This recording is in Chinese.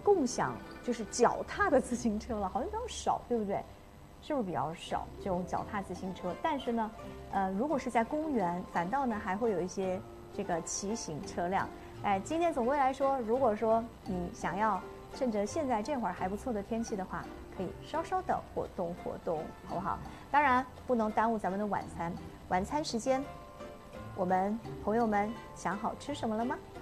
共享就是脚踏的自行车了，好像比较少，对不对？是不是比较少这种脚踏自行车？但是呢，如果是在公园，反倒呢还会有一些这个骑行车辆。哎，今天总归来说，如果说你想要趁着现在这会儿还不错的天气的话，可以稍稍的活动活动，好不好？当然不能耽误咱们的晚餐。晚餐时间，我们朋友们想好吃什么了吗？